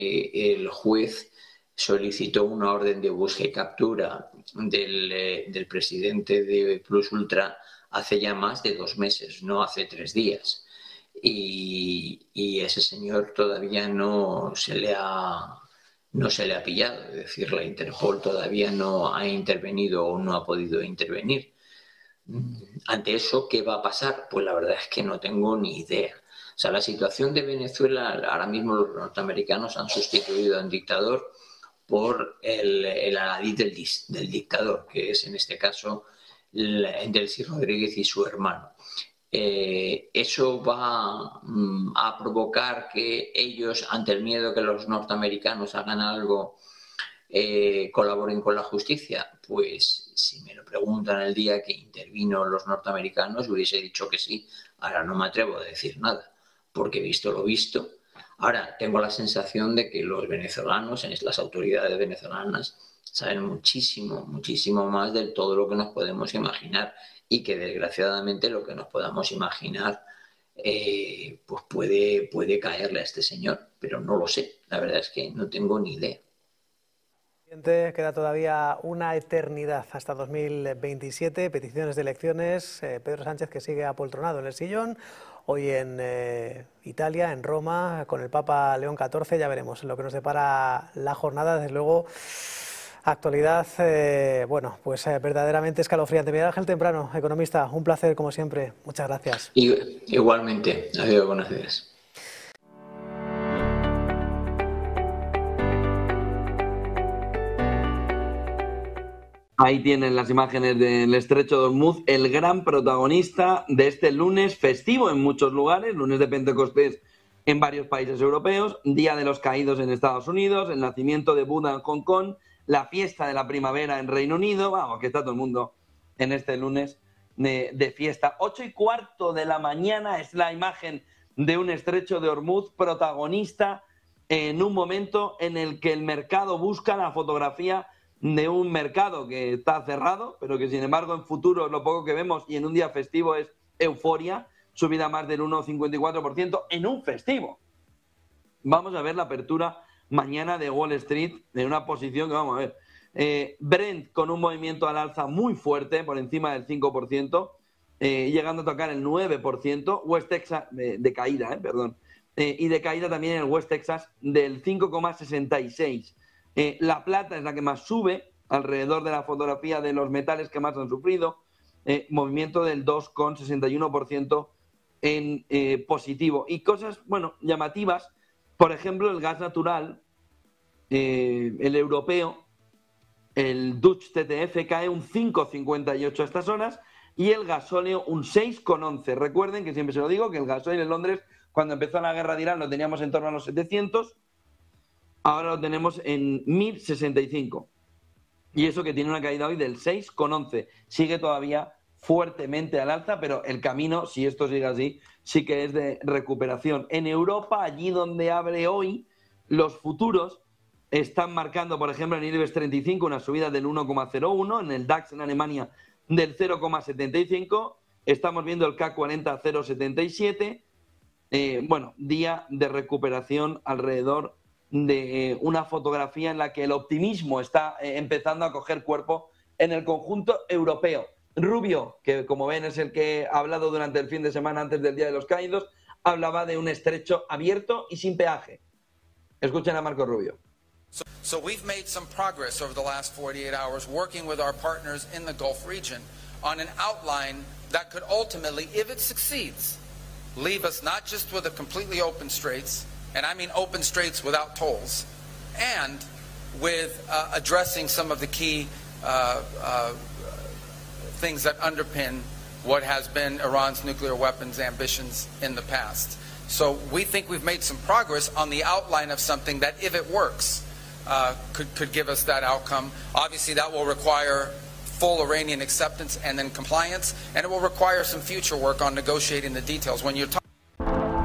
el juez solicitó una orden de búsqueda y captura del presidente de Plus Ultra hace ya más de 2 meses, no hace 3 días. Y ese señor todavía no se le ha pillado, es decir, la Interpol todavía no ha intervenido o no ha podido intervenir. Ante eso, ¿qué va a pasar? Pues la verdad es que no tengo ni idea. O sea, la situación de Venezuela, ahora mismo los norteamericanos han sustituido a un dictador por el adalid del dictador, que es en este caso Delcy Rodríguez y su hermano. Eso va a provocar que ellos, ante el miedo que los norteamericanos hagan algo, colaboren con la justicia. Pues si me lo preguntan el día que intervino los norteamericanos, hubiese dicho que sí. Ahora no me atrevo a decir nada, porque visto lo visto. Ahora tengo la sensación de que los venezolanos, las autoridades venezolanas, saben muchísimo, muchísimo más de todo lo que nos podemos imaginar, y que desgraciadamente lo que nos podamos imaginar pues puede caerle a este señor, pero no lo sé. La verdad es que no tengo ni idea. Queda todavía una eternidad hasta 2027, peticiones de elecciones, Pedro Sánchez que sigue apoltronado en el sillón, hoy en Italia, en Roma, con el Papa León XIV, ya veremos lo que nos depara la jornada, desde luego, actualidad, bueno, pues verdaderamente escalofriante. Miguel Ángel Temprano, economista, un placer como siempre, muchas gracias. Igualmente, adiós, buenos días. Ahí tienen las imágenes del Estrecho de Ormuz, el gran protagonista de este lunes festivo en muchos lugares, lunes de Pentecostés en varios países europeos, Día de los Caídos en Estados Unidos, el nacimiento de Buda en Hong Kong, la fiesta de la primavera en Reino Unido. Vamos, que está todo el mundo en este lunes de fiesta. 8:15 de la mañana es la imagen de un Estrecho de Ormuz protagonista en un momento en el que el mercado busca la fotografía de un mercado que está cerrado, pero que sin embargo en futuro lo poco que vemos y en un día festivo es euforia, subida más del 1,54% en un festivo. Vamos a ver la apertura mañana de Wall Street en una posición que vamos a ver. Brent con un movimiento al alza muy fuerte, por encima del 5%, llegando a tocar el 9%, West Texas, de caída, perdón, y de caída también en el West Texas del 5,66%. La plata es la que más sube, alrededor de la fotografía de los metales que más han sufrido, movimiento del 2,61% en positivo. Y cosas, bueno, llamativas, por ejemplo, el gas natural, el europeo, el Dutch TTF cae un 5,58 a estas horas y el gasóleo un 6,11. Recuerden que siempre se lo digo, que el gasoil en Londres, cuando empezó la guerra de Irán, lo teníamos en torno a los 700. Ahora lo tenemos en 1065. Y eso que tiene una caída hoy del 6,11. Sigue todavía fuertemente al alza, pero el camino, si esto sigue así, sí que es de recuperación. En Europa, allí donde abre hoy, los futuros están marcando, por ejemplo, en el IBEX 35 una subida del 1,01, en el DAX en Alemania del 0,75, estamos viendo el CAC 40 0,77. Bueno, día de recuperación alrededor de una fotografía en la que el optimismo está empezando a coger cuerpo en el conjunto europeo. Rubio, que como ven es el que ha hablado durante el fin de semana antes del Día de los Caídos, hablaba de un estrecho abierto y sin peaje. Escuchen a Marco Rubio. So we've made some progress over the last 48 hours working with our partners in the Gulf region on an outline that could ultimately, if it succeeds, leave us not just with a completely open straits, and I mean open straits without tolls, and with addressing some of the key things that underpin what has been Iran's nuclear weapons ambitions in the past. So we think we've made some progress on the outline of something that, if it works, could give us that outcome. Obviously, that will require full Iranian acceptance and then compliance, and it will require some future work on negotiating the details. When you're talking